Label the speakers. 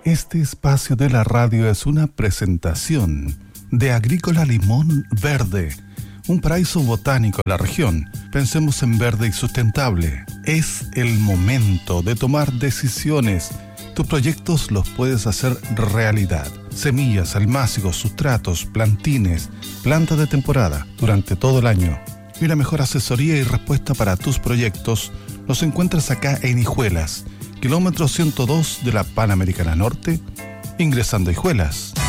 Speaker 1: Este espacio de la radio es una presentación de Agrícola Limón Verde, un paraíso botánico en la región. Pensemos en verde y sustentable. Es el momento de tomar decisiones. Tus proyectos los puedes hacer realidad. Semillas, almácigos, sustratos, plantines, plantas de temporada durante todo el año. Y la mejor asesoría y respuesta para tus proyectos los encuentras acá en Hijuelas, kilómetro 102 de la Panamericana Norte, ingresando a Hijuelas.